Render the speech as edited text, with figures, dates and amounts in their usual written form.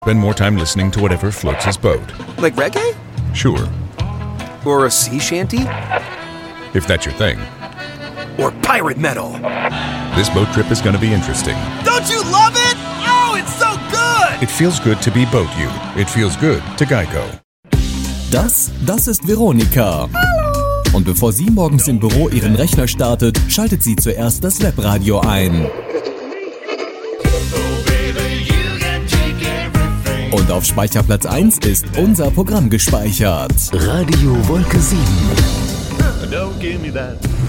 Spend more time listening to whatever floats his boat. Like reggae? Sure, Or a sea shanty? if that's your thing. Or pirate metal? This boat trip is going to be interesting. Don't you love it? Oh, it's so good! It feels good to be Boat You. It feels good to Geico. Das ist Veronika. Hallo. Und bevor sie morgens im Büro ihren Rechner startet, schaltet sie zuerst das Webradio ein. Und auf Speicherplatz 1 ist unser Programm gespeichert. Radio Wolke 7. Don't give me that.